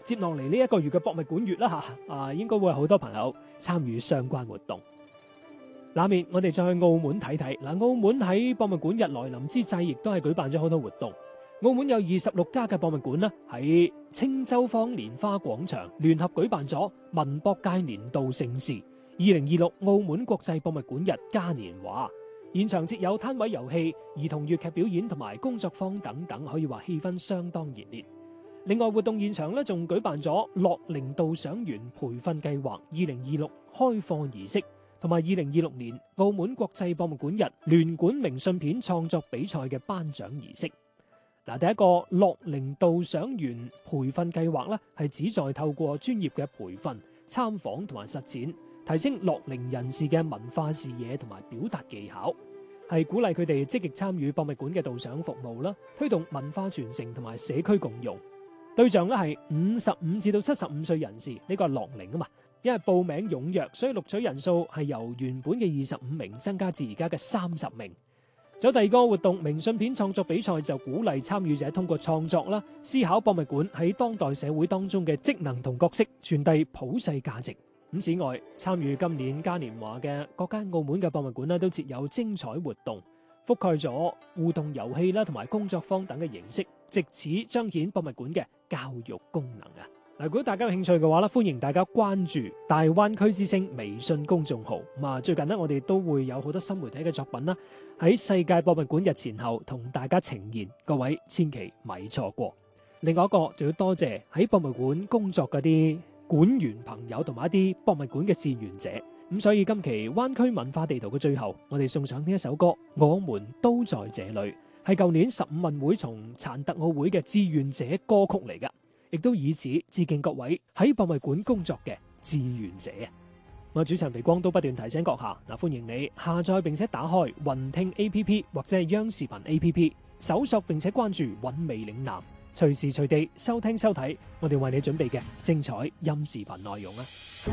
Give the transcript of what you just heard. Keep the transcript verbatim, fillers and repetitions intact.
接落嚟呢一個月嘅博物館月啦吓，啊應該會有好多朋友參與相關活動。下面我哋再去澳門睇睇，嗱，澳門喺博物館日來臨之際，亦都係舉辦咗好多活動。澳門有二十六家嘅博物館啦，喺青洲坊蓮花廣場聯合舉辦咗文博界年度盛事二零二六澳門國際博物館日嘉年華，現場設有攤位遊戲、兒童粵劇表演同埋工作坊等等，可以話氣氛相當熱烈。另外活動現場咧仲舉辦咗樂齡導賞員培訓計劃二零二六開課儀式，同埋二零二六年澳門國際博物館日聯館明信片創作比賽嘅頒獎儀式。嗱，第一個樂齡導賞員培訓計劃咧，係旨在透過專業嘅培訓、參訪同埋實踐，提升樂齡人士嘅文化視野同埋表達技巧，係鼓勵佢哋積極參與博物館嘅導賞服務啦，推動文化傳承同埋社區共融。對象咧係五十五至到七十五歲人士，呢個係樂齡啊嘛。因為報名踴躍，所以錄取人數係由原本嘅二十五名增加至而家嘅三十名。仲有第二個活動明信片創作比賽，就鼓勵參與者通過創作啦，思考博物館喺當代社會當中嘅職能同角色，傳遞普世價值。咁此外，參與今年嘉年華嘅各間澳門嘅博物館咧，都設有精彩活動，覆蓋咗互動遊戲啦同埋工作坊等嘅形式，藉此彰顯博物館嘅教育功能啊！嗱，如果大家有興趣嘅話咧，歡迎大家關注大灣區之聲微信公眾號。咁啊，最近呢，我哋都會有好多新媒體嘅作品啦，喺世界博物館日前後同大家呈現，各位千祈咪錯過。另外一個，仲要多謝喺博物館工作嗰啲館員朋友同埋一啲博物館嘅志願者。咁所以今期灣區文化地圖嘅最後，我哋送上呢一首歌《我們都在這裏》，係舊年十五運會從殘特奧會嘅志願者歌曲嚟噶。亦都以此致敬各位喺博物館工作嘅志願者。我主持人肥光都不斷提醒閣下，嗱，歡迎你下載並且打開雲聽 A P P 或者係央視頻 A P P， 搜索並且關注韻味嶺南，隨時隨地收聽收睇我哋為你準備嘅精彩音視頻內容啊！